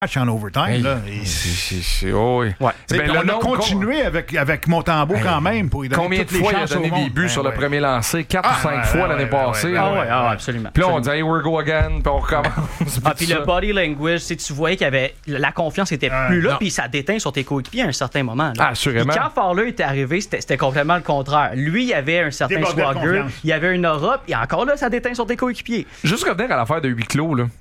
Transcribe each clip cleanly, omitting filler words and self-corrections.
en overtime. Là, oui. Ouais. On a continué avec Montembeault quand même pour lui donner combien de toutes les fois il a chances donné au monde. des buts sur le premier lancé? 4 ou 5 fois l'année passée. Absolument. Puis là, on dit hey, we're go again, puis on recommence. Puis le body language, tu voyais qu'il y avait la confiance était plus là, puis ça déteint sur tes coéquipiers à un certain moment. Là. Assurément. Puis quand Fowler était arrivé, c'était complètement le contraire. Lui, il avait un certain swagger, il avait une Europe, et encore là, ça déteint sur tes coéquipiers. Juste revenir à l'affaire de huis clos, là.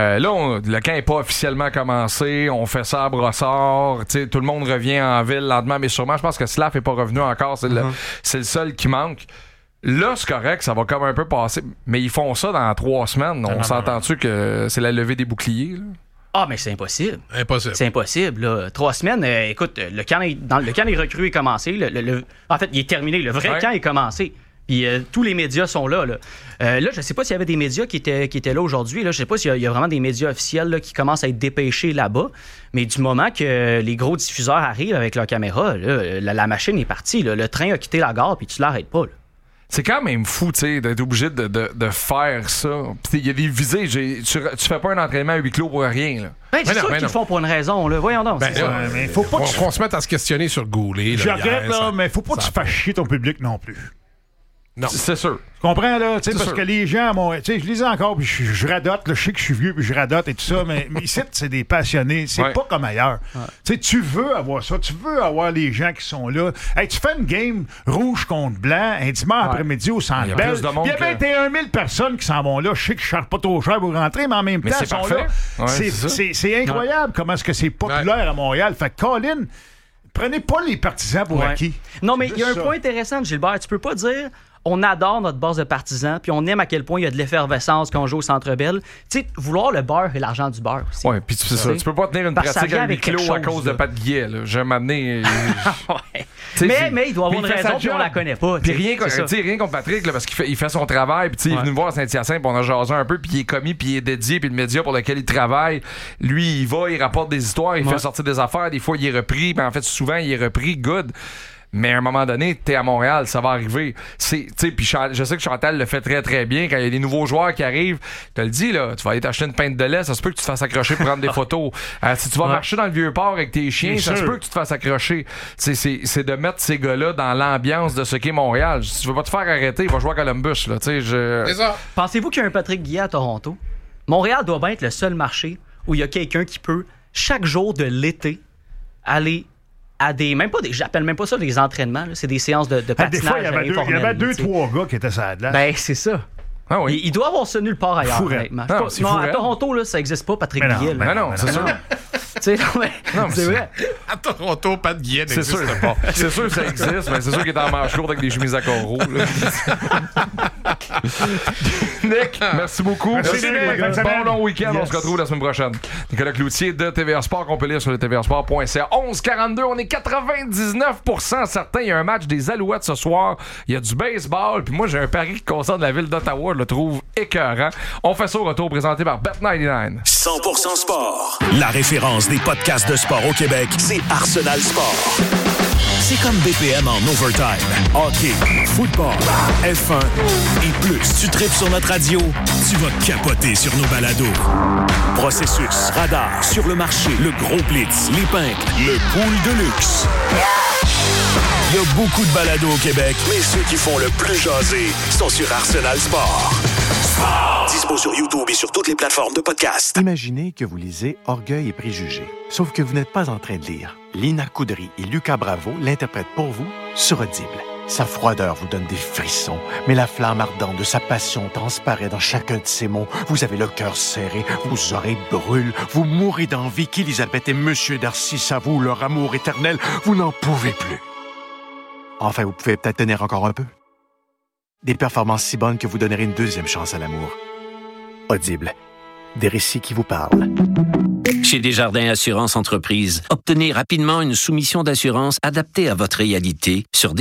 Le camp n'est pas officiellement commencé. On fait ça à Brossard. Tout le monde revient en ville lentement, mais sûrement, je pense que Slav n'est pas revenu encore. C'est le seul qui manque. Là, c'est correct, ça va comme un peu passer. Mais ils font ça dans 3 semaines. On s'entend-tu que c'est la levée des boucliers? Là? Ah, mais c'est impossible. Impossible. C'est impossible. Là. 3 semaines, écoute, le camp des recrues est commencé. En fait, il est terminé. Le vrai camp est commencé. Puis tous les médias sont là. Là, je sais pas s'il y avait des médias qui étaient là aujourd'hui. Là. Je sais pas s'il y a vraiment des médias officiels là, qui commencent à être dépêchés là-bas. Mais du moment que les gros diffuseurs arrivent avec leurs caméras, là, la machine est partie. Là. Le train a quitté la gare puis tu l'arrêtes pas. Là. C'est quand même fou, tu sais, d'être obligé de faire ça. Il y a des visées. Tu fais pas un entraînement à huis clos pour rien, là. C'est sûr qu'ils le font pour une raison, là. Voyons donc. Mais faut pas qu'on se mette à se questionner sur Goulet. Je regrette, mais faut pas que tu fasses chier ton public non plus. Non. C'est sûr. Tu comprends, là? Parce sûr. que les gens, je lisais encore, puis je radote, là, je sais que je suis vieux, puis je radote et tout ça, mais ici, c'est des passionnés. C'est pas comme ailleurs. Tu veux avoir ça. Tu veux avoir les gens qui sont là. Hey, tu fais une game rouge contre blanc un dimanche après-midi au Centre Bell. Il y a 21 000 personnes qui s'en vont là. Je sais que je ne charge pas trop cher pour rentrer, mais en même temps, ils sont là. C'est incroyable comment est-ce que c'est populaire à Montréal. Fait que, Colin, prenez pas les partisans pour acquis. Non, mais il y a un point intéressant, Gilbert. Tu peux pas dire... On adore notre base de partisans, puis on aime à quel point il y a de l'effervescence quand on joue au Centre Bell. Tu sais, vouloir le beurre et l'argent du beurre aussi. Oui, puis c'est ça. Tu peux pas tenir une pratique à huis clos à cause de Pat Guillet. Je vais m'amener... mais il doit avoir une raison, puis on la connaît pas. Puis rien contre Patrick, là, parce qu'il fait son travail, puis il est venu me voir à Saint-Hyacinthe, puis on a jasé un peu, puis il est commis, puis il est dédié, puis le média pour lequel il travaille, lui, il va, il rapporte des histoires, il fait sortir des affaires, des fois, il est repris, mais en fait, souvent, il est repris, good. Mais à un moment donné, t'es à Montréal, ça va arriver. Puis je sais que Chantal le fait très très bien. Quand il y a des nouveaux joueurs qui arrivent, tu te le dis, là, tu vas aller t'acheter une pinte de lait, ça se peut que tu te fasses accrocher pour prendre des photos. Si tu vas marcher dans le Vieux-Port avec tes chiens, ça se peut que tu te fasses accrocher. C'est de mettre ces gars-là dans l'ambiance de ce qu'est Montréal. Si tu veux pas te faire arrêter, il va jouer à Columbus. Là, c'est ça. Pensez-vous qu'il y a un Patrick Guillet à Toronto? Montréal doit bien être le seul marché où il y a quelqu'un qui peut, chaque jour de l'été, aller à j'appelle même pas ça des entraînements, là. C'est des séances de patinage. Des fois, il y avait 2-3 gars qui étaient sur la glace. Ben, c'est ça. Ah oui. Il doit avoir ça nulle part ailleurs, honnêtement. Non, à Toronto, là, ça n'existe pas, Patrick Guillet. Non, c'est sûr. C'est vrai. À Toronto, Pat Guillet n'existe pas. C'est sûr que ça existe, mais c'est sûr qu'il est en manche courte avec des chemises à coraux. Nick, merci beaucoup. Merci, Nick. Bon long week-end. On se retrouve la semaine prochaine. Nicolas Cloutier de TVA Sport, qu'on peut lire sur le tvasport.ca. 11h42, on est 99% certains. Il y a un match des Alouettes ce soir. Il y a du baseball. Puis moi, j'ai un pari qui concerne la ville d'Ottawa. Je le trouve écœurant. On fait ça au retour, présenté par Bet99. 100% sport. La référence des podcasts de sport au Québec, c'est Arsenal Sport. C'est comme BPM en overtime. Hockey, football, F1 et plus. Tu tripes sur notre radio, tu vas capoter sur nos balados. Processus, radar, sur le marché, le gros blitz, les pinks, le pool de luxe. Il y a beaucoup de balados au Québec, mais ceux qui font le plus jaser sont sur Arsenal Sport. Dispo sur YouTube et sur toutes les plateformes de podcast. Imaginez que vous lisez Orgueil et préjugés. Sauf que vous n'êtes pas en train de lire. Lina Coudry et Lucas Bravo l'interprètent pour vous sur Audible. Sa froideur vous donne des frissons, mais la flamme ardente de sa passion transparaît dans chacun de ses mots. Vous avez le cœur serré, vos oreilles brûlent, vous mourrez d'envie qu'Élisabeth et Monsieur Darcy s'avouent leur amour éternel. Vous n'en pouvez plus. Enfin, vous pouvez peut-être tenir encore un peu. Des performances si bonnes que vous donnerez une deuxième chance à l'amour. Audible. Des récits qui vous parlent. Chez Desjardins Assurance Entreprise, obtenez rapidement une soumission d'assurance adaptée à votre réalité sur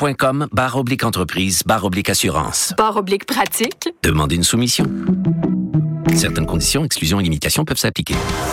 desjardins.com/entreprise/assurance. /pratique. Demandez une soumission. Certaines conditions, exclusions et limitations peuvent s'appliquer.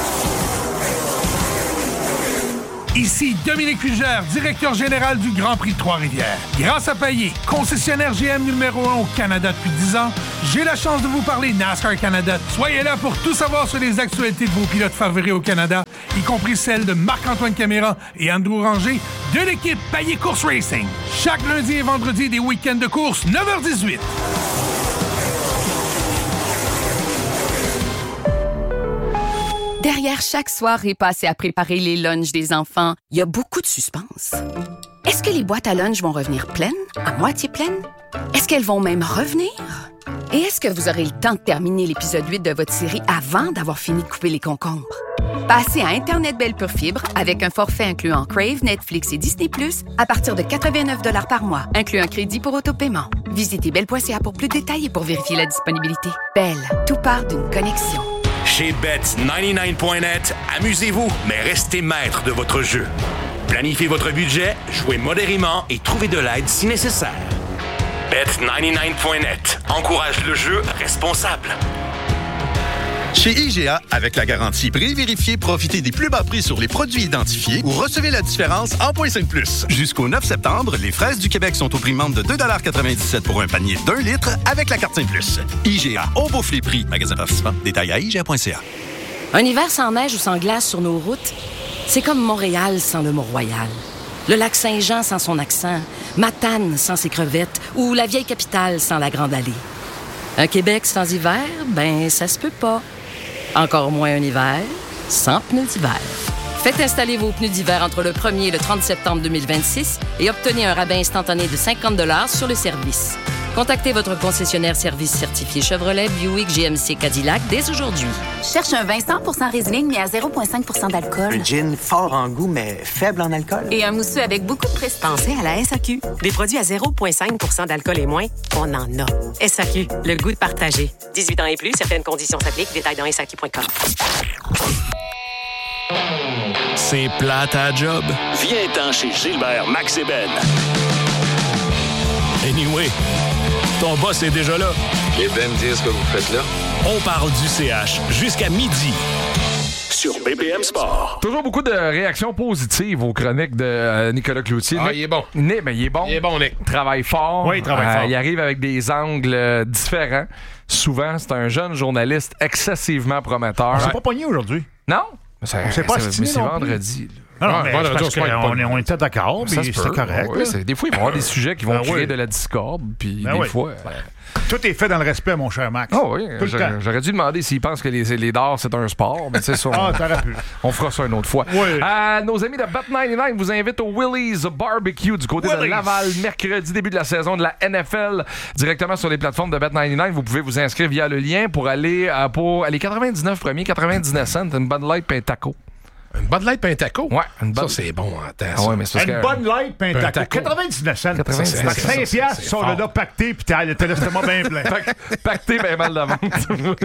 Ici Dominique Fugère, directeur général du Grand Prix de Trois-Rivières. Grâce à Payé, concessionnaire GM numéro 1 au Canada depuis 10 ans, j'ai la chance de vous parler NASCAR Canada. Soyez là pour tout savoir sur les actualités de vos pilotes favoris au Canada, y compris celles de Marc-Antoine Caméra et Andrew Ranger de l'équipe Payet Course Racing. Chaque lundi et vendredi des week-ends de course, 9h18. Derrière chaque soirée passée à préparer les lunchs des enfants, il y a beaucoup de suspense. Est-ce que les boîtes à lunch vont revenir pleines, à moitié pleines? Est-ce qu'elles vont même revenir? Et est-ce que vous aurez le temps de terminer l'épisode 8 de votre série avant d'avoir fini de couper les concombres? Passez à Internet Belle Pure Fibre avec un forfait incluant Crave, Netflix et Disney+, à partir de 89 $ par mois, inclus un crédit pour autopaiement. Visitez belle.ca pour plus de détails et pour vérifier la disponibilité. Belle, tout part d'une connexion. Chez Bet99.net, amusez-vous, mais restez maître de votre jeu. Planifiez votre budget, jouez modérément et trouvez de l'aide si nécessaire. Bet99.net encourage le jeu responsable. Chez IGA, avec la garantie prix vérifiée, profitez des plus bas prix sur les produits identifiés ou recevez la différence en .5+. Jusqu'au 9 septembre, les fraises du Québec sont au prix membre de 2,97 $ pour un panier d'1 litre avec la carte 5+. IGA, on bouffe les prix. Magasin participant, détails à IGA.ca. Un hiver sans neige ou sans glace sur nos routes, c'est comme Montréal sans le Mont-Royal. Le lac Saint-Jean sans son accent, Matane sans ses crevettes ou la vieille capitale sans la Grande Allée. Un Québec sans hiver, ben ça se peut pas. Encore moins un hiver sans pneus d'hiver. Faites installer vos pneus d'hiver entre le 1er et le 30 septembre 2026 et obtenez un rabais instantané de 50 $ sur le service. Contactez votre concessionnaire service certifié Chevrolet, Buick, GMC, Cadillac dès aujourd'hui. Cherche un vin 100% Riesling, mais à 0,5 % d'alcool. Un gin fort en goût, mais faible en alcool. Et un mousseux avec beaucoup de prestige. Pensez à la SAQ. Des produits à 0,5 % d'alcool et moins, on en a. SAQ, le goût de partager. 18 ans et plus, certaines conditions s'appliquent. Détails dans SAQ.com. C'est plate à job? Viens-t'en chez Gilbert Max et Ben. Anyway, ton boss est déjà là. Et Ben me dire ce que vous faites là. On parle du CH jusqu'à midi sur BPM Sport. Toujours beaucoup de réactions positives aux chroniques de Nicolas Cloutier. Ah, il est bon. Il est bon. Il est bon, Nick. Travaille fort. Oui, il travaille fort. Il arrive avec des angles différents. Souvent, c'est un jeune journaliste excessivement prometteur. On s'est pas pogné aujourd'hui. Non? On s'est pas stiné c'est non vendredi. Non, mais on était d'accord, mais c'était correct. Ouais, des fois, il va y avoir des sujets qui vont créer de la discorde, puis des fois... Tout est fait dans le respect, mon cher Max. Oh oui, j'aurais dû demander s'il pense que les dards, c'est un sport, mais c'est ça. T'aurais pu. On fera ça une autre fois. Oui. Nos amis de Bet99 vous invitent au Willys Barbecue du côté de Laval, mercredi, début de la saison de la NFL, directement sur les plateformes de Bet99. Vous pouvez vous inscrire via le lien pour aller pour les 99 premiers, 99 cents, une Bud Light et un taco. Une Bud Light et un taco? Ouais. Ça, c'est bon en temps. Ah ouais, mais c'est une Bud Light et un taco. 99 cents. 5 piastres, ils sont là pactés, puis t'as l'estomac bien plein. Pacté, bien mal de vente.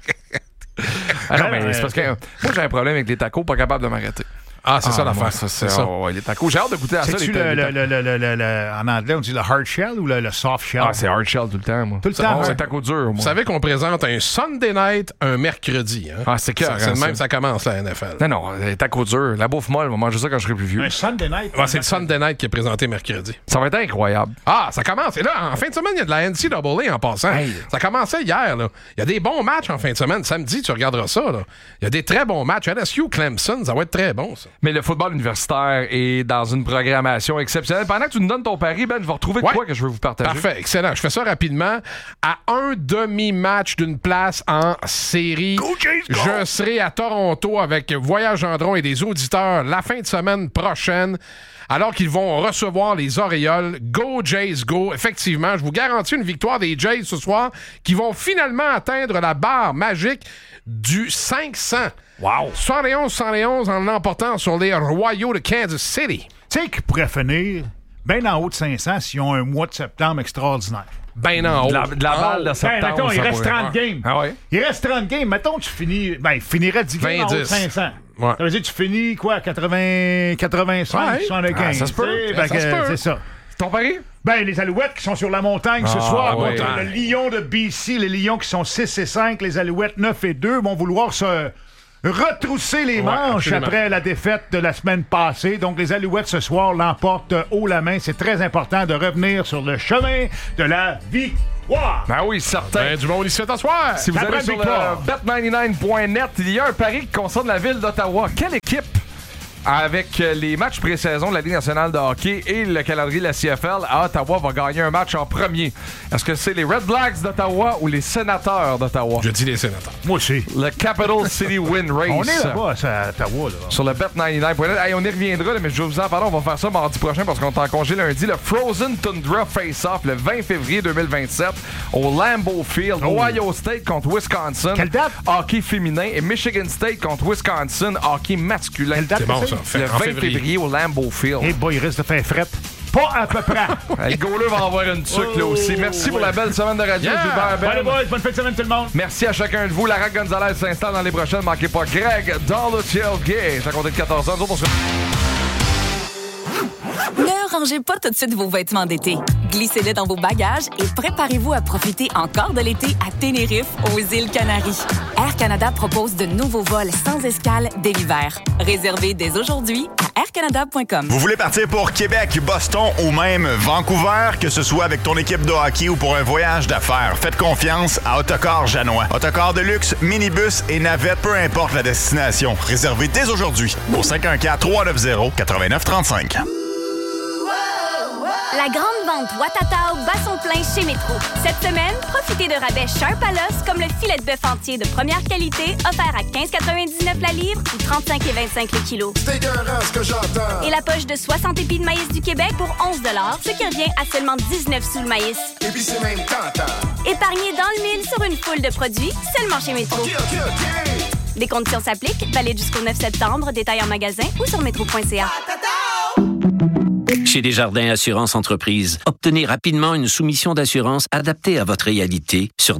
Non, mais c'est parce que moi, j'ai un problème avec les tacos, pas capable de m'arrêter. Ah, c'est ça l'affaire. C'est ça. Ouais, les tacos. J'ai hâte de goûter à ça. C'est-tu en anglais, on dit le hard shell ou le soft shell? Ah, c'est hard shell tout le temps, moi. Tout le temps. C'est taco dur, moi. Vous savez qu'on présente un Sunday night un mercredi. Hein? Ah, c'est clair. C'est le même, ça commence la NFL. Non, les tacos durs. La bouffe molle, on va manger ça quand je serai plus vieux. Un Sunday night? C'est le Sunday night qui est présenté mercredi. Ça va être incroyable. Ah, ça commence. Et là, en fin de semaine, il y a de la NCAA en passant. Hey. Ça commençait hier, là. Il y a des bons matchs en fin de semaine. Samedi, tu regarderas ça, là. Il y a des très bons matchs. LSU, Clemson, ça va être très bon, ça. Mais le football universitaire est dans une programmation exceptionnelle. Pendant que tu nous donnes ton pari, Ben, je vais retrouver quoi que je veux vous partager. Parfait, excellent. Je fais ça rapidement. À un demi-match d'une place en série, je serai à Toronto avec Voyage Gendron et des auditeurs la fin de semaine prochaine, alors qu'ils vont recevoir les Orioles. Go Jays, go! Effectivement, je vous garantis une victoire des Jays ce soir qui vont finalement atteindre la barre magique du 500. Wow! 71 en l'emportant sur les Royaux de Kansas City. Tu sais qu'ils pourraient finir bien en haut de 500 s'ils ont un mois de septembre extraordinaire. Ben en haut. De la balle de septembre. Mettons, il reste 30 games. Ah ouais? Il reste 30 games. Mettons, tu finis... il finirait 10 games en haut de 500. Ouais. Ça veut dire que tu finis, 85, 75. Ça se peut. C'est ça. Ton pari? Les Alouettes qui sont sur la montagne ce soir contre le Lion de BC. Les Lions qui sont 6-5. Les Alouettes 9-2 vont vouloir se retrousser les manches après la défaite de la semaine passée. Donc, les Alouettes, ce soir, l'emportent haut la main. C'est très important de revenir sur le chemin de la victoire. Ben oui, certain. Ben, du monde ici ce soir. Si vous allez sur le bet99.net, il y a un pari qui concerne la ville d'Ottawa. Quelle équipe, avec les matchs pré-saison de la Ligue nationale de hockey et le calendrier de la CFL, à Ottawa va gagner un match en premier? Est-ce que c'est les Red Blacks d'Ottawa ou les Sénateurs d'Ottawa? Je dis les Sénateurs. Moi aussi. Le Capital City Win Race. On est là-bas à Ottawa. Là. Sur le bet99.net. Hey, on y reviendra, là, mais je vais vous en parler. On va faire ça mardi prochain parce qu'on est en congé lundi. Le Frozen Tundra Face-Off le 20 février 2027 au Lambeau Field. Ohio State contre Wisconsin. Quelle date? Hockey féminin. Et Michigan State contre Wisconsin. Hockey masculin. Quelle date? C'est bon, ça. Le 20 février au Lambeau Field. Eh boy, il risque de faire frette. Pas à peu près. Le goaler va avoir une tuque là aussi. Merci pour la belle semaine de radio, Gilbert Ben. Allez, boys, bonne fin de semaine tout le monde. Merci à chacun de vous. Lara Gonzalez s'installe dans les prochaines. Manquez pas Greg dans le tailgate. À compter de 14 ans. Nous autres, on se... Ne rangez pas tout de suite vos vêtements d'été. Glissez-les dans vos bagages et préparez-vous à profiter encore de l'été à Tenerife, aux îles Canaries. Air Canada propose de nouveaux vols sans escale dès l'hiver. Réservez dès aujourd'hui à aircanada.com. Vous voulez partir pour Québec, Boston ou même Vancouver, que ce soit avec ton équipe de hockey ou pour un voyage d'affaires, faites confiance à Autocar Janois. Autocar de luxe, minibus et navette, peu importe la destination. Réservez dès aujourd'hui au 514-390-8935. La grande vente Watatao bat son plein chez Métro. Cette semaine, profitez de rabais Sharp à l'os comme le filet de bœuf entier de première qualité offert à 15,99 la livre ou 35,25 le kilo. C'est écœurant ce que j'entends. Et la poche de 60 épis de maïs du Québec pour 11 $, ce qui revient à seulement 19 sous le maïs. Et puis c'est même tentant. Épargnez dans le mille sur une foule de produits seulement chez Métro. OK. Des conditions s'appliquent, valide jusqu'au 9 septembre, détail en magasin ou sur métro.ca. Chez Desjardins Assurance Entreprise, obtenez rapidement une soumission d'assurance adaptée à votre réalité sur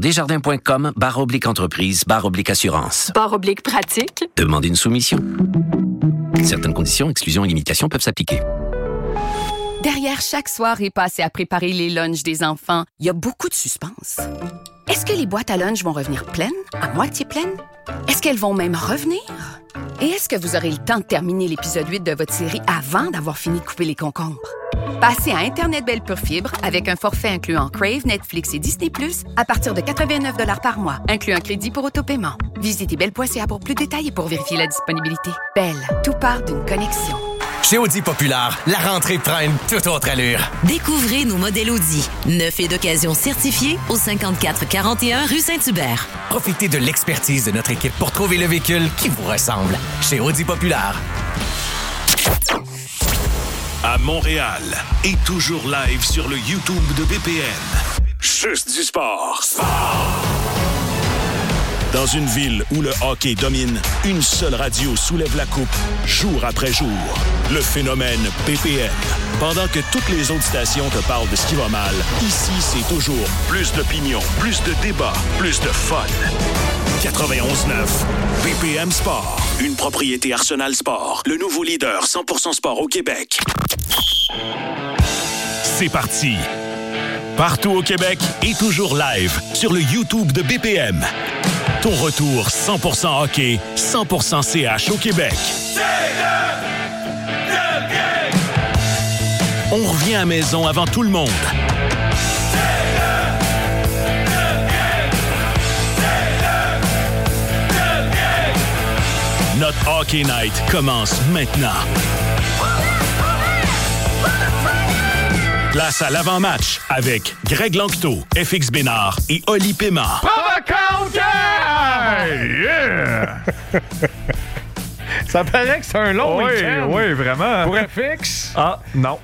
desjardins.com/entreprise/assurance. /pratique. Demandez une soumission. Certaines conditions, exclusions et limitations peuvent s'appliquer. Derrière chaque soirée passée à préparer les lunchs des enfants, il y a beaucoup de suspense. Est-ce que les boîtes à lunch vont revenir pleines, à moitié pleines? Est-ce qu'elles vont même revenir? Et est-ce que vous aurez le temps de terminer l'épisode 8 de votre série avant d'avoir fini de couper les concombres? Passez à Internet Belle Pure Fibre avec un forfait incluant Crave, Netflix et Disney+, à partir de 89 $ par mois, inclut un crédit pour autopaiement. Visitez belle.ca pour plus de détails et pour vérifier la disponibilité. Belle, tout part d'une connexion. Chez Audi Populaire, la rentrée prend une toute autre allure. Découvrez nos modèles Audi, neufs et d'occasion certifiés au 5441 rue Saint-Hubert. Profitez de l'expertise de notre équipe pour trouver le véhicule qui vous ressemble. Chez Audi Populaire. À Montréal et toujours live sur le YouTube de BPM. Juste du sport. Dans une ville où le hockey domine, une seule radio soulève la coupe, jour après jour. Le phénomène BPM. Pendant que toutes les autres stations te parlent de ce qui va mal, ici, c'est toujours plus d'opinion, plus de débats, plus de fun. 91.9, BPM Sport. Une propriété Arsenal Sport. Le nouveau leader 100% sport au Québec. C'est parti. Partout au Québec et toujours live sur le YouTube de BPM. Ton retour 100% hockey, 100% CH au Québec. On revient à la maison avant tout le monde. Notre Hockey Night commence maintenant. Place à l'avant-match avec Greg Lanctot, FX Bénard et Oli Paiement. Yeah! Ça paraît que c'est un long week-end. Oui, vraiment. Pour FX? Ah, non.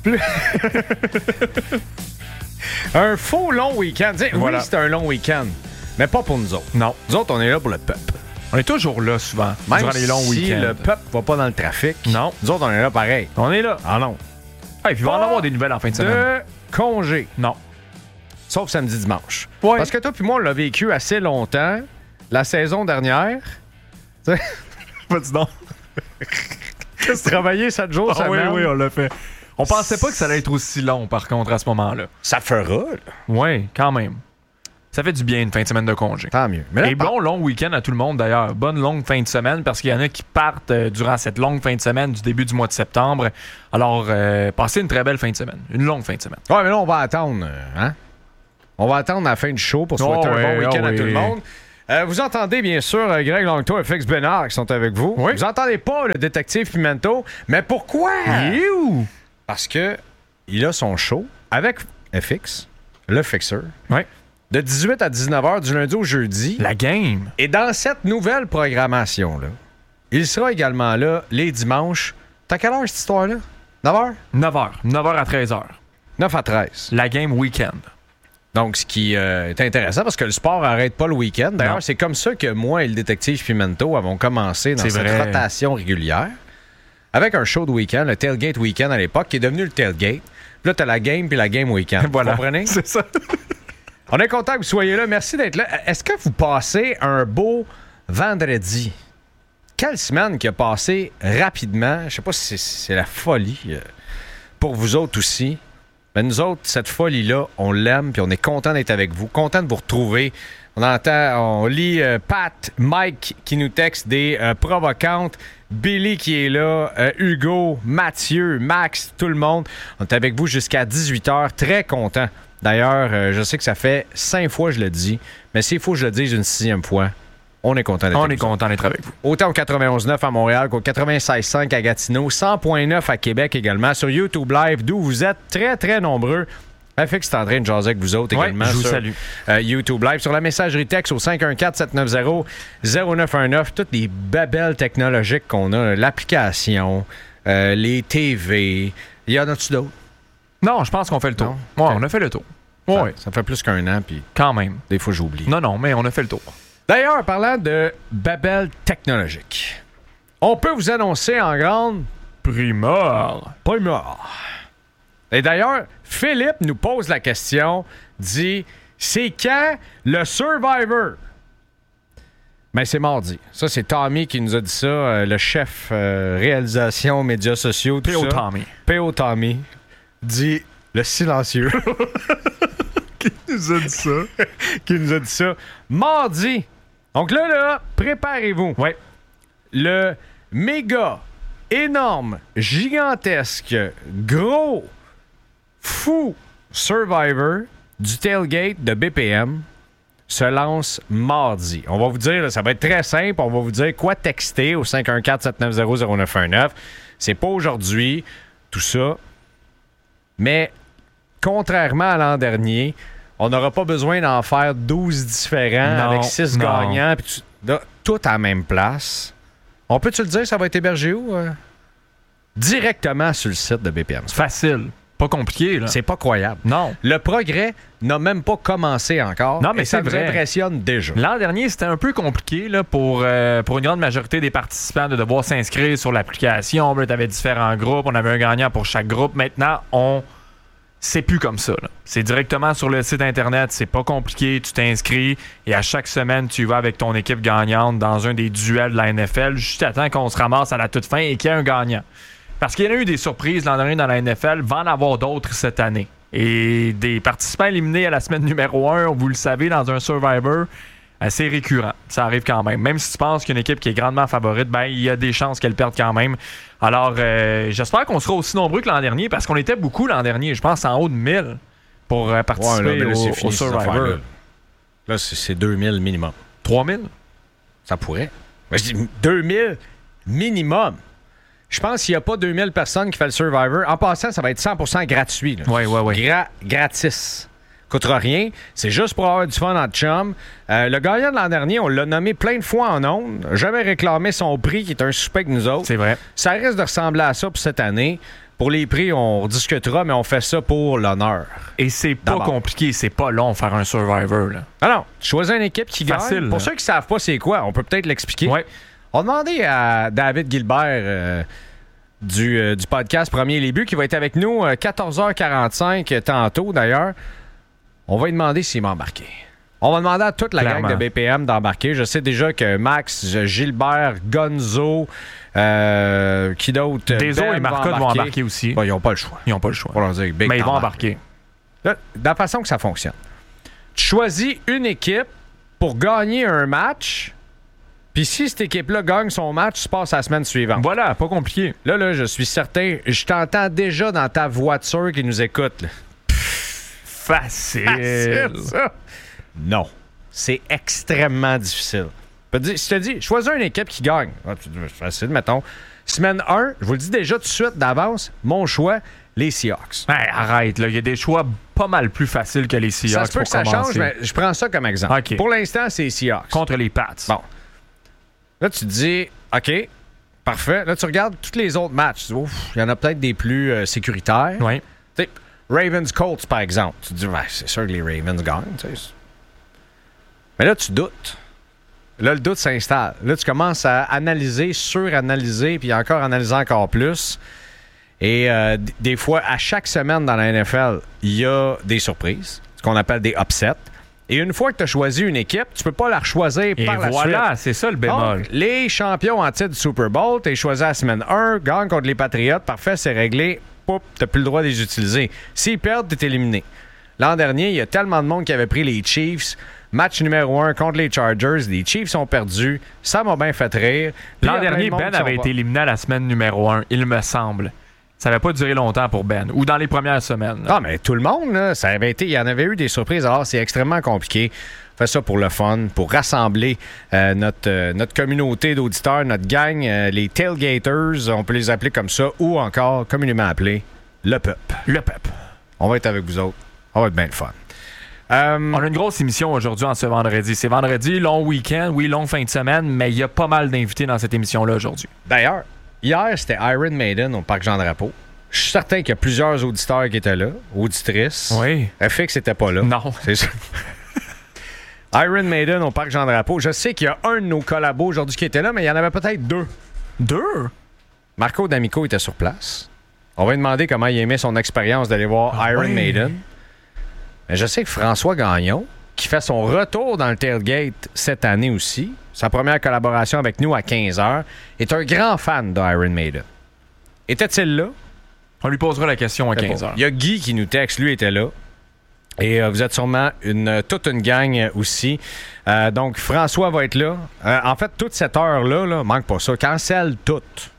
Un faux long week-end. Voilà. Oui, c'est un long week-end, mais pas pour nous autres. Non. Nous autres, on est là pour le peuple. On est toujours là, souvent, Même durant les longs si week-ends. le peuple va pas dans le trafic, non. Nous autres, on est là pareil. On est là. Ah non. Ah, et puis il va en avoir des nouvelles en fin de semaine. De congé. Non. Sauf samedi-dimanche. Ouais. Parce que toi puis moi, on l'a vécu assez longtemps. La saison dernière. Vas-y donc. Travailler 7 jours semaine. Oui, on l'a fait. On pensait pas que ça allait être aussi long, par contre, à ce moment-là. Ça fera, là. Oui, quand même. Ça fait du bien une fin de semaine de congé. Tant mieux. Mais là, et bon long week-end à tout le monde d'ailleurs. Bonne longue fin de semaine parce qu'il y en a qui partent durant cette longue fin de semaine du début du mois de septembre. Alors, passez une très belle fin de semaine. Une longue fin de semaine. Ouais, mais là, on va attendre. Hein? On va attendre la fin du show pour souhaiter un bon week-end à tout le monde. Vous entendez bien sûr Greg Longto et FX Bénard qui sont avec vous. Oui. Vous entendez pas le détective Pimento. Mais pourquoi? Parce que il a son show avec FX, le Fixer. Oui. De 18 à 19h du lundi au jeudi. La game. Et dans cette nouvelle programmation-là, il sera également là les dimanches. T'as quelle heure cette histoire-là? 9h? 9h. 9h à 13h. 9 à 13. La game week-end. Donc, ce qui est intéressant, parce que le sport n'arrête pas le week-end. D'ailleurs, Non. c'est comme ça que moi et le détective Pimento avons commencé dans cette rotation régulière. Avec un show de week-end, le Tailgate Weekend à l'époque, qui est devenu le Tailgate. Puis là, t'as la game puis la game week-end. Voilà. Vous comprenez? C'est ça. On est content que vous soyez là. Merci d'être là. Est-ce que vous passez un beau vendredi? Quelle semaine qui a passé rapidement? Je sais pas si c'est la folie pour vous autres aussi. Mais nous autres, cette folie-là, on l'aime puis on est content d'être avec vous. Content de vous retrouver. On lit Pat, Mike qui nous texte des provocantes. Billy qui est là, Hugo, Mathieu, Max, tout le monde. On est avec vous jusqu'à 18h. Très content. D'ailleurs, je sais que ça fait 5 fois que je le dis, mais s'il faut que je le dise une 6e fois, on est content d'être avec vous. Autant au 91.9 à Montréal qu'au 96.5 à Gatineau, 100.9 à Québec également, sur YouTube Live, d'où vous êtes très, très nombreux. FX est en train de jaser avec vous autres également. Je vous sur salue. YouTube Live, sur la messagerie texte au 514-790-0919. Toutes les babelles technologiques qu'on a, l'application, les TV. Il y en a-tu d'autres? Non, je pense qu'on fait le tour. Ouais, on a fait le tour. Ouais. Ça fait plus qu'un an, puis quand même. Des fois, j'oublie. Non, mais on a fait le tour. D'ailleurs, parlant de babel technologique, on peut vous annoncer en grande primeur. Et d'ailleurs, Philippe nous pose la question, dit « C'est quand le Survivor? » Ben, c'est mardi. Ça, c'est Tommy qui nous a dit ça, le chef réalisation, médias sociaux, tout ça. Tommy. P.O. Tommy dit le silencieux. Qui nous a dit ça? Qui nous a dit ça. Mardi. Donc là, préparez-vous. Ouais. Le méga, énorme, gigantesque, gros, fou Survivor du Tailgate de BPM se lance mardi. On va vous dire, là, ça va être très simple, on va vous dire quoi texter au 514-790-0919. C'est pas aujourd'hui, tout ça. Mais contrairement à l'an dernier, on n'aura pas besoin d'en faire 12 différents avec 6 gagnants. Puis tout à la même place. On peut-tu le dire, ça va être hébergé où? Directement sur le site de BPM. Facile. Pas compliqué, là. C'est pas croyable. Non. Le progrès n'a même pas commencé encore. Non, mais ça c'est nous impressionne déjà. L'an dernier, c'était un peu compliqué là, pour une grande majorité des participants de devoir s'inscrire sur l'application. Tu avais différents groupes. On avait un gagnant pour chaque groupe. Maintenant, c'est plus comme ça. Là. C'est directement sur le site Internet. C'est pas compliqué. Tu t'inscris et à chaque semaine, tu vas avec ton équipe gagnante dans un des duels de la NFL juste à temps qu'on se ramasse à la toute fin et qu'il y ait un gagnant. Parce qu'il y en a eu des surprises l'an dernier dans la NFL. Va en avoir d'autres cette année. Et des participants éliminés à la semaine numéro 1, vous le savez, dans un Survivor, assez récurrent. Ça arrive quand même. Même si tu penses qu'une équipe qui est grandement favorite, ben il y a des chances qu'elle perde quand même. Alors, j'espère qu'on sera aussi nombreux que l'an dernier, parce qu'on était beaucoup l'an dernier. Je pense en haut de 1000 pour participer au Survivor. Là, c'est 2000 minimum. 3000? Ça pourrait. Mais je dis 2000 minimum. Je pense qu'il n'y a pas 2000 personnes qui font le Survivor. En passant, ça va être 100% gratuit. Oui. Gratis. Coûtera rien. C'est juste pour avoir du fun en chum. Le gagnant de l'an dernier, on l'a nommé plein de fois en ondes. Jamais réclamé son prix, qui est un suspect que nous autres. C'est vrai. Ça risque de ressembler à ça pour cette année. Pour les prix, on discutera, mais on fait ça pour l'honneur. Et c'est pas compliqué, c'est pas long faire un Survivor. Là. Alors, tu choisis une équipe qui Facile, gagne. Pour là. ceux qui savent pas c'est quoi, on peut peut-être l'expliquer. Ouais. On a demandé à David Gilbert du podcast Premier Les Buts, qui va être avec nous 14h45 tantôt d'ailleurs. On va lui demander s'il m'a embarqué. On va demander à toute la gang de BPM d'embarquer. Je sais déjà que Max, Gilbert, Gonzo, qui d'autre? Deso et Marcotte vont embarquer aussi. Bon, ils n'ont pas le choix. Ils n'ont pas le choix. On va leur dire, mais ils vont embarquer. Là, de la façon que ça fonctionne. Tu choisis une équipe pour gagner un match, puis si cette équipe-là gagne son match, tu passes à la semaine suivante. Voilà, pas compliqué. Là, je suis certain, je t'entends déjà dans ta voiture qui nous écoute. Là. Facile, ça? Non. C'est extrêmement difficile. Si tu te dis, choisis une équipe qui gagne. C'est facile, mettons. Semaine 1, je vous le dis déjà tout de suite d'avance, mon choix, les Seahawks. Hey, arrête, là. Il y a des choix pas mal plus faciles que les Seahawks. Ça se peut que ça change, mais je prends ça comme exemple. Okay. Pour l'instant, c'est les Seahawks. Contre les Pats. Bon. Là, tu te dis, OK, parfait. Là, tu regardes tous les autres matchs. Tu dis, il y en a peut-être des plus sécuritaires. Oui. Tu sais, Ravens-Colts, par exemple. Tu te dis, c'est sûr que les Ravens gagnent. T'sais. Mais là, tu doutes. Là, le doute s'installe. Là, tu commences à analyser, suranalyser, puis encore analyser encore plus. Et des fois, à chaque semaine dans la NFL, il y a des surprises, ce qu'on appelle des upsets. Et une fois que tu as choisi une équipe, tu peux pas la rechoisir par la suite. Et voilà, c'est ça le bémol. Donc, les champions en titre du Super Bowl, tu as choisi à la semaine 1, gagne contre les Patriots, parfait, c'est réglé, tu n'as plus le droit de les utiliser. S'ils perdent, tu es éliminé. L'an dernier, il y a tellement de monde qui avait pris les Chiefs. Match numéro 1 contre les Chargers. Les Chiefs ont perdu. Ça m'a bien fait rire. L'an dernier, Ben avait été éliminé à la semaine numéro 1, il me semble. Ça n'avait pas duré longtemps pour Ben, ou dans les premières semaines. Ah, mais tout le monde, là, ça avait été, il y en avait eu des surprises. Alors, c'est extrêmement compliqué. On fait ça pour le fun, pour rassembler notre communauté d'auditeurs, notre gang, les tailgaters, on peut les appeler comme ça, ou encore communément appelés le peuple. Le peuple. On va être avec vous autres. On va être bien le fun. On a une grosse émission aujourd'hui en ce vendredi. C'est vendredi, long week-end, oui, longue fin de semaine, mais il y a pas mal d'invités dans cette émission-là aujourd'hui. D'ailleurs, hier, c'était Iron Maiden au Parc Jean-Drapeau. Je suis certain qu'il y a plusieurs auditeurs qui étaient là, auditrices. Oui. FX n'était pas là. Non. C'est ça. Iron Maiden au Parc Jean-Drapeau. Je sais qu'il y a un de nos collabos aujourd'hui qui était là, mais il y en avait peut-être deux. Deux? Marco D'Amico était sur place. On va lui demander comment il aimait son expérience d'aller voir Iron Maiden. Mais je sais que François Gagnon, qui fait son retour dans le tailgate cette année aussi, sa première collaboration avec nous à 15h, est un grand fan d'Iron Maiden. Était-il là? On lui posera la question à 15h. Il y a Guy qui nous texte, lui était là. Et vous êtes sûrement toute une gang aussi. Donc, François va être là. En fait, toute cette heure-là, manque pas ça. Cancelle toute.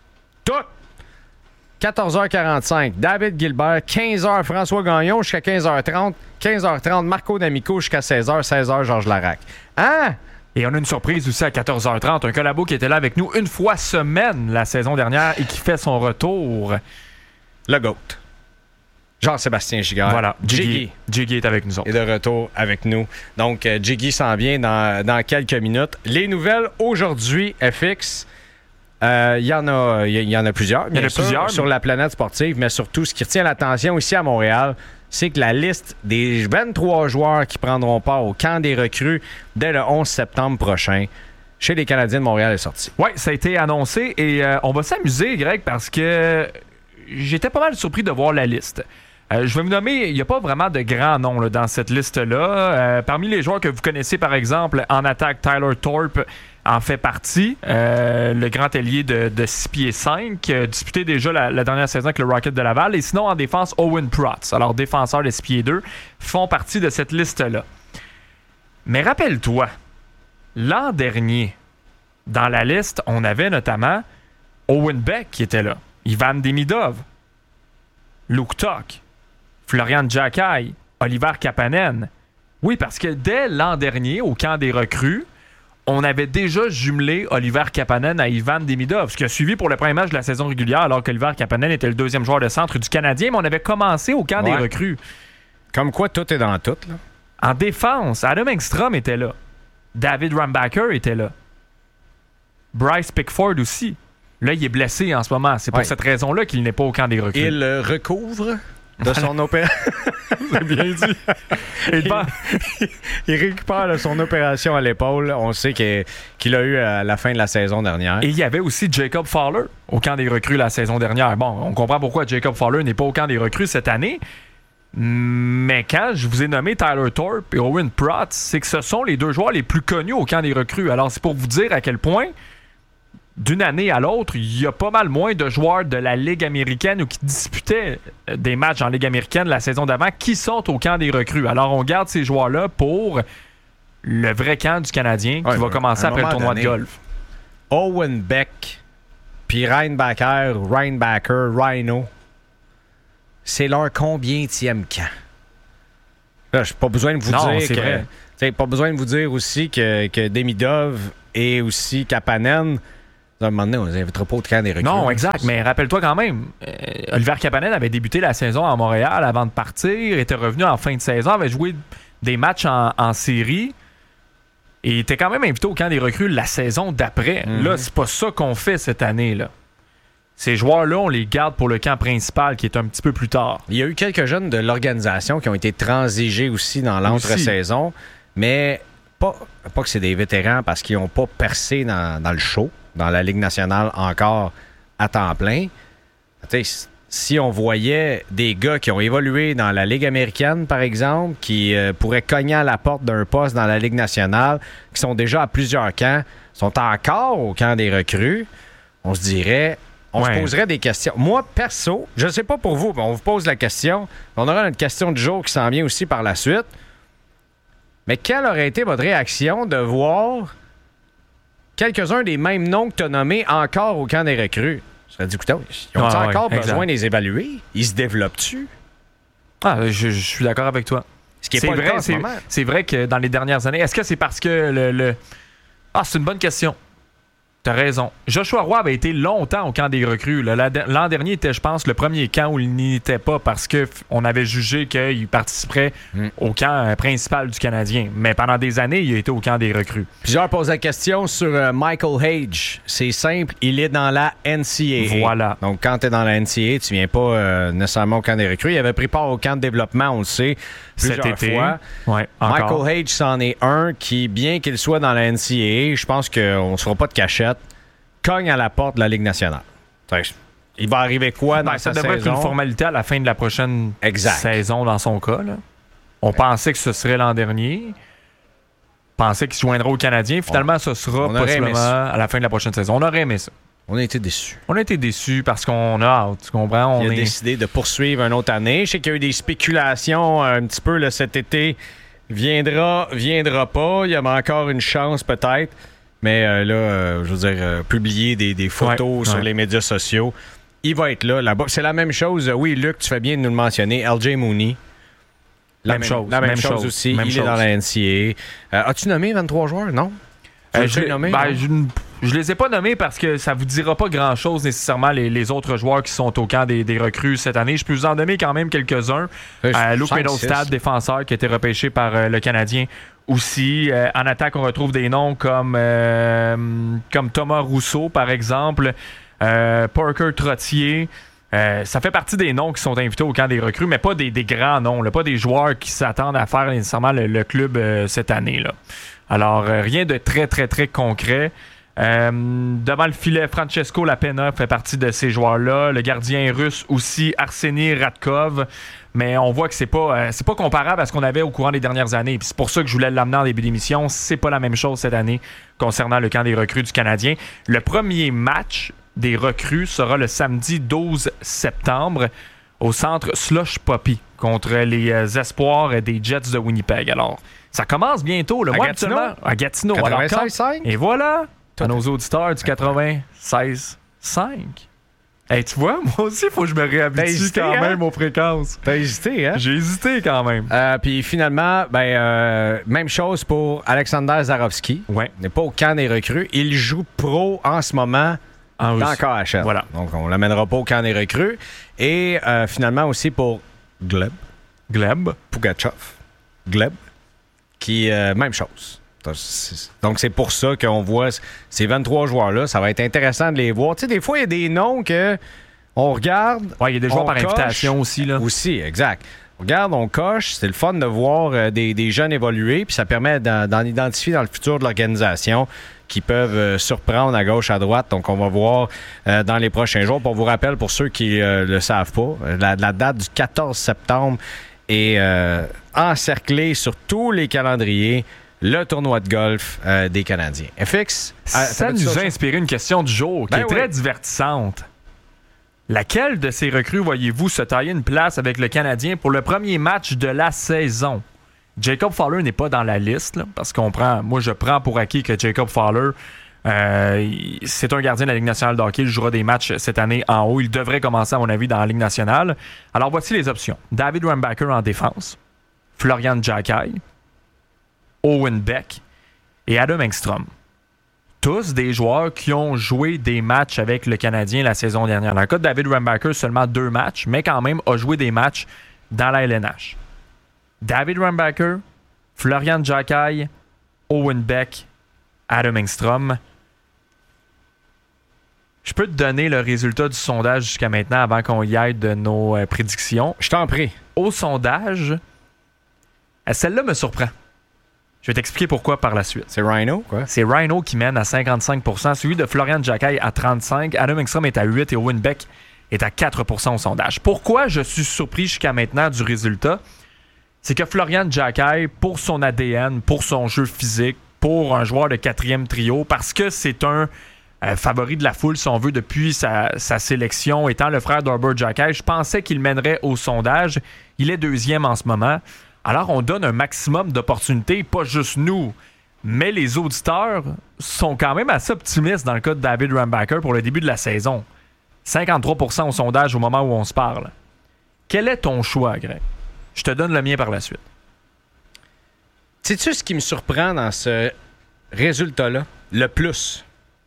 14h45, David Gilbert. 15h, François Gagnon jusqu'à 15h30. 15h30, Marco D'Amico jusqu'à 16h. 16h, Georges Larac. Hein? Et on a une surprise aussi à 14h30. Un collabo qui était là avec nous une fois semaine la saison dernière et qui fait son retour. Le GOAT. Jean-Sébastien Giguère. Voilà, Jiggy est avec nous autres. Et de retour avec nous. Donc, Jiggy s'en vient dans quelques minutes. Les nouvelles aujourd'hui, FX, il y en a plusieurs. Il y en a plusieurs. Sur la planète sportive, mais surtout, ce qui retient l'attention ici à Montréal, c'est que la liste des 23 joueurs qui prendront part au camp des recrues dès le 11 septembre prochain chez les Canadiens de Montréal est sorti. Oui, ça a été annoncé et on va s'amuser, Greg, parce que j'étais pas mal surpris de voir la liste. Je vais vous nommer, il n'y a pas vraiment de grands noms là, dans cette liste-là. Parmi les joueurs que vous connaissez, par exemple, en attaque, Tyler Thorpe en fait partie. Le grand ailier de 6 pieds 5, disputé déjà la dernière saison avec le Rocket de Laval. Et sinon, en défense, Owen Protz, alors défenseur de 6 pieds 2, font partie de cette liste-là. Mais rappelle-toi, l'an dernier, dans la liste, on avait notamment Owen Beck qui était là, Ivan Demidov, Luke Tuck, Florian Jackay, Oliver Kapanen. Oui, parce que dès l'an dernier, au camp des recrues, on avait déjà jumelé Oliver Kapanen à Ivan Demidov, ce qui a suivi pour le premier match de la saison régulière, alors qu'Oliver Kapanen était le deuxième joueur de centre du Canadien, mais on avait commencé au camp des recrues. Comme quoi, tout est dans tout, là. En défense, Adam Engstrom était là. David Rambacker était là. Bryce Pickford aussi. Là, il est blessé en ce moment. C'est pour cette raison-là qu'il n'est pas au camp des recrues. Il recouvre de son opération. C'est bien dit. Il récupère de son opération à l'épaule. On sait qu'il a eu à la fin de la saison dernière. Et il y avait aussi Jacob Fowler au camp des recrues la saison dernière. Bon, on comprend pourquoi Jacob Fowler n'est pas au camp des recrues cette année. Mais quand je vous ai nommé Tyler Thorpe et Owen Protz, c'est que ce sont les deux joueurs les plus connus au camp des recrues. Alors, c'est pour vous dire à quel point d'une année à l'autre, il y a pas mal moins de joueurs de la Ligue américaine ou qui disputaient des matchs en Ligue américaine la saison d'avant qui sont au camp des recrues. Alors, on garde ces joueurs-là pour le vrai camp du Canadien qui va commencer après le tournoi de golf. Owen Beck, puis Reinbacker, Rhino, c'est leur combienième camp? Là, j'ai pas besoin de vous dire que... pas besoin de vous dire aussi que Demidov et aussi Kapanen... À un moment donné, on les invitera pas au camp des recrues. Non, exact. Mais rappelle-toi quand même, Oliver Kapanen avait débuté la saison à Montréal avant de partir, était revenu en fin de saison, avait joué des matchs en série et était quand même invité au camp des recrues la saison d'après. Là, c'est pas ça qu'on fait cette année, là. Ces joueurs-là, on les garde pour le camp principal qui est un petit peu plus tard. Il y a eu quelques jeunes de l'organisation qui ont été transigés aussi dans l'entre-saison, mais pas que c'est des vétérans parce qu'ils n'ont pas percé dans le show, dans la Ligue nationale encore à temps plein. Si on voyait des gars qui ont évolué dans la Ligue américaine, par exemple, qui pourraient cogner à la porte d'un poste dans la Ligue nationale, qui sont déjà à plusieurs camps, sont encore au camp des recrues, on se dirait... On se poserait des questions. Moi, perso, je ne sais pas pour vous, mais on vous pose la question. On aura notre question du jour qui s'en vient aussi par la suite. Mais quelle aurait été votre réaction de voir quelques-uns des mêmes noms que tu as nommés encore au camp des recrues? Je serais dit, écoutez, ils ont encore besoin de les évaluer? Ils se développent-tu? Je suis d'accord avec toi. Ce qui est pas vrai en ce moment. C'est vrai que dans les dernières années, est-ce que c'est parce que c'est une bonne question. T'as raison. Joshua Roy avait été longtemps au camp des recrues. L'an dernier était, je pense, le premier camp où il n'y était pas parce qu'on avait jugé qu'il participerait au camp principal du Canadien. Mais pendant des années, il a été au camp des recrues. Plusieurs posent la question sur Michael Hage. C'est simple, il est dans la NCAA. Voilà. Donc, quand tu es dans la NCAA, tu viens pas nécessairement au camp des recrues. Il avait pris part au camp de développement, on le sait, plusieurs fois. Ouais, Michael Hage, c'en est un qui, bien qu'il soit dans la NCAA, je pense qu'on ne se fera pas de cachette, cogne à la porte de la Ligue nationale. Il va arriver quoi dans sa saison? Ça devrait être une formalité à la fin de la prochaine saison dans son cas. Là. On pensait que ce serait l'an dernier. On pensait qu'il se joindrait au Canadien. Finalement, ce sera possiblement à la fin de la prochaine saison. On aurait aimé ça. On a été déçus. On a été déçus parce qu'on a hâte. Tu comprends? Il a décidé de poursuivre une autre année. Je sais qu'il y a eu des spéculations un petit peu là, cet été. Viendra pas. Il y avait encore une chance peut-être. Mais je veux dire, publier des photos sur les médias sociaux, il va être là-bas. C'est la même chose. Oui, Luc, tu fais bien de nous le mentionner. LJ Mooney. La même chose aussi. Il est dans la NCAA. As-tu nommé 23 joueurs? Non? Je les ai pas nommés parce que ça vous dira pas grand-chose nécessairement les autres joueurs qui sont au camp des recrues cette année. Je peux vous en nommer quand même quelques-uns. Luke Middlestad, défenseur qui a été repêché par le Canadien aussi. En attaque, on retrouve des noms comme Thomas Rousseau, par exemple, Parker Trottier. Ça fait partie des noms qui sont invités au camp des recrues, mais pas des grands noms, là, pas des joueurs qui s'attendent à faire nécessairement le club cette année, là. Alors, rien de très, très, très concret. Devant le filet, Francesco Lapena fait partie de ces joueurs-là. Le gardien russe aussi, Arseny Radkov. Mais on voit que c'est pas comparable à ce qu'on avait au courant des dernières années. Puis c'est pour ça que je voulais l'amener en début d'émission. C'est pas la même chose cette année concernant le camp des recrues du Canadien. Le premier match des recrues sera le samedi 12 septembre au centre Slush Poppy contre les Espoirs des Jets de Winnipeg. Alors, ça commence bientôt. Le mois à Gatineau. 96.5. Et voilà, à nos auditeurs du 96.5. Hey, tu vois, moi aussi, il faut que je me réhabitue quand même aux fréquences. T'as hésité, hein? J'ai hésité quand même. Puis finalement, même chose pour Alexander Zarovski. Ouais. Il n'est pas au camp des recrues. Il joue pro en ce moment dans KHL. Voilà. Donc, on ne l'amènera pas au camp des recrues. Et finalement aussi pour Gleb Pugachev. Gleb. Qui, même chose. Donc, c'est pour ça qu'on voit ces 23 joueurs-là. Ça va être intéressant de les voir. Tu sais, des fois, il y a des noms qu'on regarde. Oui, il y a des joueurs par invitation aussi, là. Aussi, exact. On regarde, on coche. C'est le fun de voir des jeunes évoluer. Puis ça permet d'en identifier dans le futur de l'organisation qui peuvent surprendre à gauche, à droite. Donc, on va voir dans les prochains jours. Puis on vous rappelle, pour ceux qui ne le savent pas, la date du 14 septembre est encerclée sur tous les calendriers. le tournoi de golf des Canadiens. FX, ça nous a inspiré une question du jour qui est très divertissante. Laquelle de ces recrues voyez-vous se tailler une place avec le Canadien pour le premier match de la saison? Jacob Fowler n'est pas dans la liste, là, parce moi je prends pour acquis que Jacob Fowler, c'est un gardien de la Ligue nationale de hockey. Il jouera des matchs cette année en haut. Il devrait commencer, à mon avis, dans la Ligue nationale. Alors voici les options. David Rambacker en défense, Florian Xhekaj, Owen Beck et Adam Engstrom. Tous des joueurs qui ont joué des matchs avec le Canadien la saison dernière. Dans le cas de David Rambacker, seulement 2 matchs, mais quand même a joué des matchs dans la LNH. David Rambacker, Florian Xhekaj, Owen Beck, Adam Engstrom. Je peux te donner le résultat du sondage jusqu'à maintenant avant qu'on y aille de nos prédictions. Je t'en prie. Au sondage, celle-là me surprend. Je vais t'expliquer pourquoi par la suite. C'est Rhino, quoi? C'est Rhino qui mène à 55%, celui de Florian Xhekaj à 35%, Adam Engstrom est à 8% et Owen Beck est à 4% au sondage. Pourquoi je suis surpris jusqu'à maintenant du résultat? C'est que Florian Xhekaj, pour son ADN, pour son jeu physique, pour un joueur de 4e trio, parce que c'est un favori de la foule, si on veut, depuis sa sélection, étant le frère d'Arbor Xhekaj, je pensais qu'il mènerait au sondage. Il est 2e en ce moment. Alors, on donne un maximum d'opportunités, pas juste nous, mais les auditeurs sont quand même assez optimistes dans le cas de David Rambacker pour le début de la saison. 53% au sondage au moment où on se parle. Quel est ton choix, Greg? Je te donne le mien par la suite. Sais-tu ce qui me surprend dans ce résultat-là? Le plus.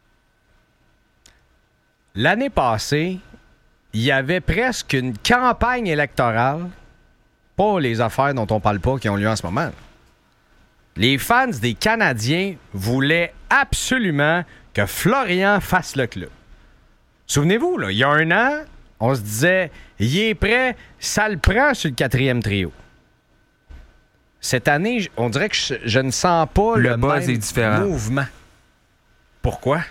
L'année passée, il y avait presque une campagne électorale, pas les affaires dont on parle pas qui ont lieu en ce moment. Les fans des Canadiens voulaient absolument que Florian fasse le club. Souvenez-vous, là, il y a 1 an, on se disait, il est prêt, ça le prend sur le 4e trio. Cette année, on dirait que je ne sens pas le buzz même est différent. Mouvement. Pourquoi?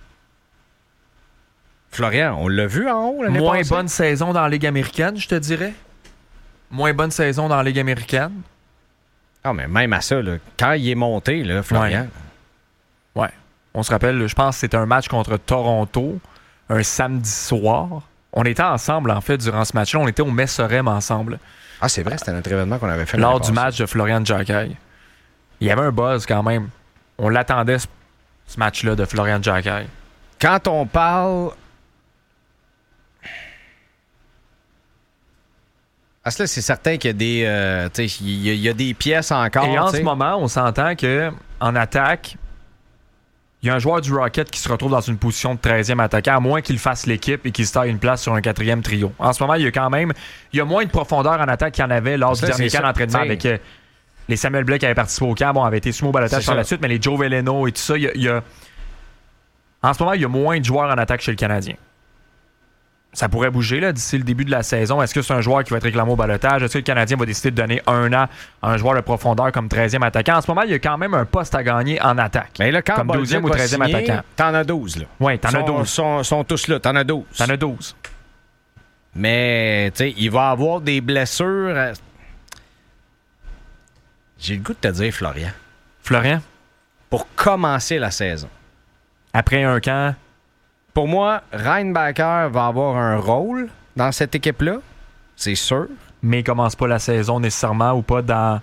Florian, on l'a vu en haut l'année passée. Moins bonne saison dans la Ligue américaine, je te dirais. Moins bonne saison dans la Ligue américaine. Ah, mais même à ça, là, quand il est monté, là, Florian. Ouais. On se rappelle, je pense que c'était un match contre Toronto, un samedi soir. On était ensemble, en fait, durant ce match-là. On était au Messerem ensemble. Ah, c'est vrai, c'était notre événement qu'on avait fait. Lors du match de Florian Xhekaj. Il y avait un buzz quand même. On l'attendait, ce match-là de Florian Xhekaj. Quand on parle... Ah, c'est certain qu'il y a des, il y a des pièces encore. Et en ce moment, on s'entend qu'en attaque, il y a un joueur du Rocket qui se retrouve dans une position de 13e attaquant, à moins qu'il fasse l'équipe et qu'il se taille une place sur un 4e trio. En ce moment, il y a moins de profondeur en attaque qu'il y en avait lors du dernier camp d'entraînement avec les Samuel Blais qui avaient participé au camp. Bon, avaient été soumis au balotage par la suite, mais les Joe Veleno et tout ça, en ce moment, il y a moins de joueurs en attaque chez le Canadien. Ça pourrait bouger là, d'ici le début de la saison. Est-ce que c'est un joueur qui va être réclamé au balotage? Est-ce que le Canadien va décider de donner 1 an à un joueur de profondeur comme 13e attaquant? En ce moment, il y a quand même un poste à gagner en attaque. Mais là, quand comme 12e ou 13e attaquant. T'en as 12, là. Oui, t'en as 12. Sont tous là. T'en as 12. T'en as 12. Mais, tu sais, il va avoir des blessures. J'ai le goût de te dire Florian. Florian? Pour commencer la saison. Après un camp... Pour moi, Reinbacker va avoir un rôle dans cette équipe-là, c'est sûr. Mais il commence pas la saison nécessairement ou pas dans...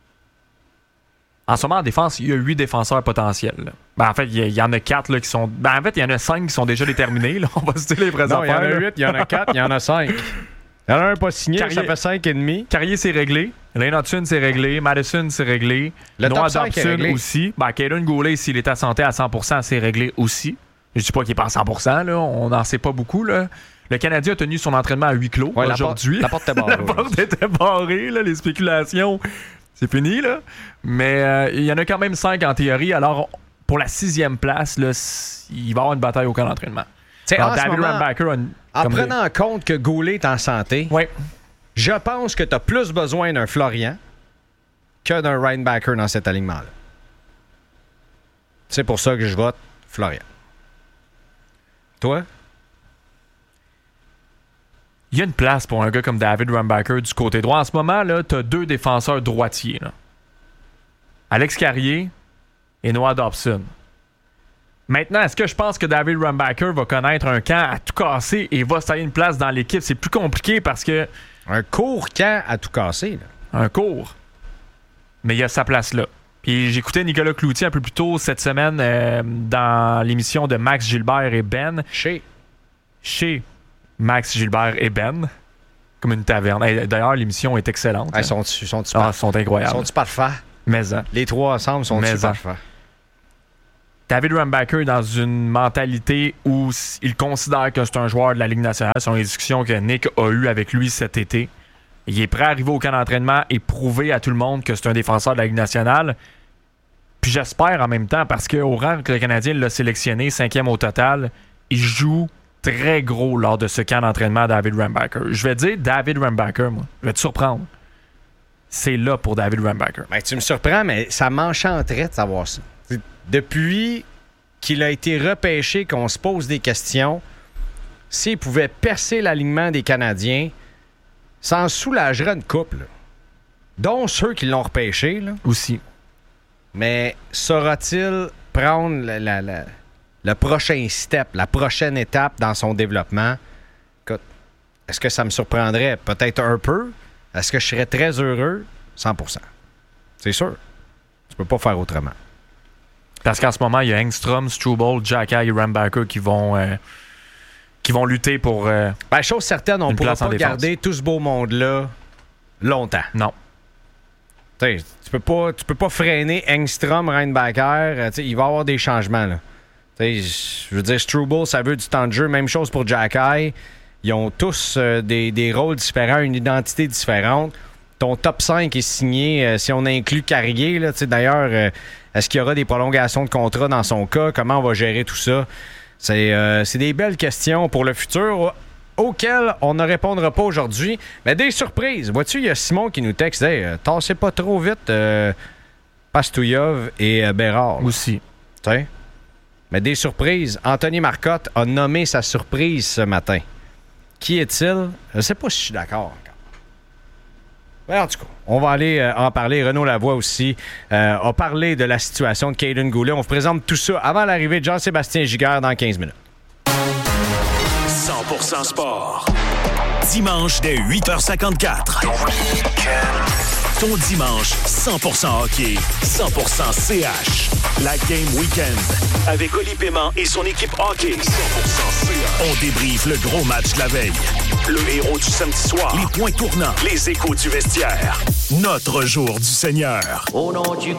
En ce moment, en défense, il y a 8 défenseurs potentiels. Ben, en fait, il y en a 4 là, qui sont... Ben, en fait, il y en a 5 qui sont déjà déterminés. Là. On va se dire les vraies affaires. Il y en a 8, il y en a 4, il y en a 5. Il y en a un pas signé, ça fait 5,5. Carrier, c'est réglé. Lane Hudson, c'est réglé. Madison, c'est réglé. Noah Dobson aussi. Ben, Caden Goulet, s'il est à santé à 100%, c'est réglé aussi. Je dis pas qu'il est pas à 100%, là. On n'en sait pas beaucoup, là. Le Canadien a tenu son entraînement à huis clos aujourd'hui. La porte était barrée. La porte était barrée, là. Les spéculations, c'est fini, là. Mais il y en a quand même 5 en théorie. Alors, pour la 6e place, là, il va y avoir une bataille au camp d'entraînement. Alors, David Rambacker en prenant en compte que Goulet est en santé, je pense que tu as plus besoin d'un Florian que d'un Reinbacker dans cet alignement-là. C'est pour ça que je vote Florian. Toi? Il y a une place pour un gars comme David Rambacker du côté droit. En ce moment, tu as 2 défenseurs droitiers. Là. Alex Carrier, et Noah Dobson. Maintenant, est-ce que je pense que David Rumbacker va connaître un camp à tout casser et va se tailler une place dans l'équipe? C'est plus compliqué parce que... Un court camp à tout casser. Là. Un court. Mais il y a sa place là. Puis j'écoutais Nicolas Cloutier un peu plus tôt cette semaine dans l'émission de Max Gilbert et Ben. Chez Max Gilbert et Ben. Comme une taverne. D'ailleurs, l'émission est excellente. Ils sont incroyables. Sont-ils parfaits? Mais hein. Les trois ensemble sont-ils parfaits? David Rumbacker dans une mentalité où il considère que c'est un joueur de la Ligue nationale. Ce sont les discussions que Nick a eues avec lui cet été. Il est prêt à arriver au camp d'entraînement et prouver à tout le monde que c'est un défenseur de la Ligue nationale. Puis j'espère en même temps, parce qu'au rang que le Canadien l'a sélectionné, 5e au total, il joue très gros lors de ce camp d'entraînement à David Rumbacker. Je vais dire David Rumbacker, moi. Je vais te surprendre. C'est là pour David Rumbacker. Ben, tu me surprends, mais ça m'enchanterait de savoir ça. Depuis qu'il a été repêché, qu'on se pose des questions, s'il pouvait percer l'alignement des Canadiens, ça en soulagerait une couple. Dont ceux qui l'ont repêché. Là. Aussi. Mais saura-t-il prendre le prochain step, la prochaine étape dans son développement? Écoute, est-ce que ça me surprendrait? Peut-être un peu. Est-ce que je serais très heureux? 100%. C'est sûr. Tu peux pas faire autrement. Parce qu'en ce moment, il y a Engstrom, Struble, Xhekaj et Rumbacker qui vont lutter pour chose certaine, on ne pourra pas garder tout ce beau monde-là longtemps. Non. Tu peux pas freiner Engstrom, Rumbacker. Il va y avoir des changements. Là. Je veux dire, Struble, ça veut du temps de jeu. Même chose pour Xhekaj. Ils ont tous des rôles différents, une identité différente. Ton top 5 est signé, si on inclut Carrier. Là, d'ailleurs, est-ce qu'il y aura des prolongations de contrat dans son cas? Comment on va gérer tout ça? C'est des belles questions pour le futur auxquelles on ne répondra pas aujourd'hui. Mais des surprises. Vois-tu, il y a Simon qui nous texte « tassez pas trop vite Pastouillov et Bérard. » Aussi. T'sais? Mais des surprises. Anthony Marcotte a nommé sa surprise ce matin. Qui est-il? Je ne sais pas si je suis d'accord. Mais en tout cas, on va aller en parler. Renaud Lavoie aussi a parlé de la situation de Kaiden Goulet. On vous présente tout ça avant l'arrivée de Jean-Sébastien Giguère dans 15 minutes. 100% sport. Dimanche dès 8h54. Ton dimanche 100% hockey, 100% CH. La Game Weekend avec Oli Paiement et son équipe hockey. 100% CH. On débriefe le gros match de la veille. Le héros du samedi soir. Les points tournants. Les échos du vestiaire. Notre jour du Seigneur. Au nom du